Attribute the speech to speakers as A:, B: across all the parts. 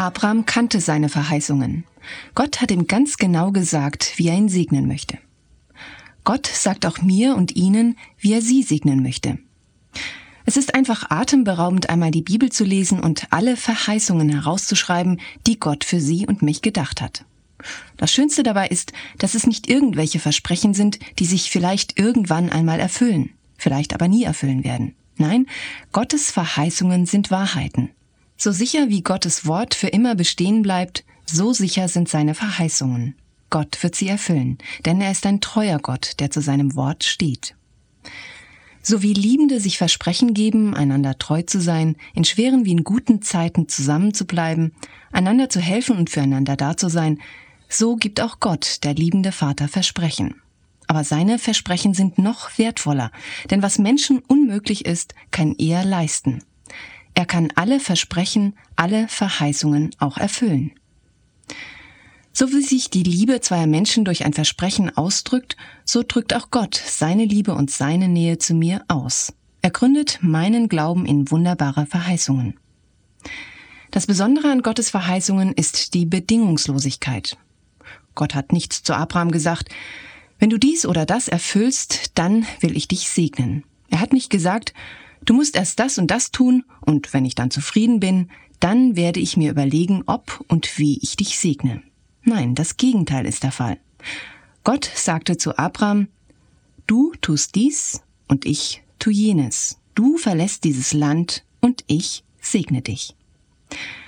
A: Abraham kannte seine Verheißungen. Gott hat ihm ganz genau gesagt, wie er ihn segnen möchte. Gott sagt auch mir und Ihnen, wie er Sie segnen möchte. Es ist einfach atemberaubend, einmal die Bibel zu lesen und alle Verheißungen herauszuschreiben, die Gott für Sie und mich gedacht hat. Das Schönste dabei ist, dass es nicht irgendwelche Versprechen sind, die sich vielleicht irgendwann einmal erfüllen, vielleicht aber nie erfüllen werden. Nein, Gottes Verheißungen sind Wahrheiten. So sicher wie Gottes Wort für immer bestehen bleibt, so sicher sind seine Verheißungen. Gott wird sie erfüllen, denn er ist ein treuer Gott, der zu seinem Wort steht. So wie Liebende sich Versprechen geben, einander treu zu sein, in schweren wie in guten Zeiten zusammen zu bleiben, einander zu helfen und füreinander da zu sein, so gibt auch Gott, der liebende Vater, Versprechen. Aber seine Versprechen sind noch wertvoller, denn was Menschen unmöglich ist, kann er leisten. Er kann alle Versprechen, alle Verheißungen auch erfüllen. So wie sich die Liebe zweier Menschen durch ein Versprechen ausdrückt, so drückt auch Gott seine Liebe und seine Nähe zu mir aus. Er gründet meinen Glauben in wunderbare Verheißungen. Das Besondere an Gottes Verheißungen ist die Bedingungslosigkeit. Gott hat nicht zu Abraham gesagt, wenn du dies oder das erfüllst, dann will ich dich segnen. Er hat nicht gesagt, du musst erst das und das tun und wenn ich dann zufrieden bin, dann werde ich mir überlegen, ob und wie ich dich segne. Nein, das Gegenteil ist der Fall. Gott sagte zu Abraham, du tust dies und ich tu jenes. Du verlässt dieses Land und ich segne dich.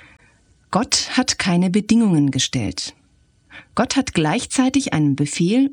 A: Gott hat keine Bedingungen gestellt. Gott hat gleichzeitig einen Befehl